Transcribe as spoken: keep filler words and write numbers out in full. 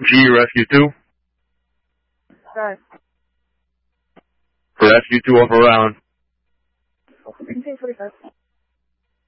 G, Rescue two. Right. Rescue two off around. Okay, forty-five.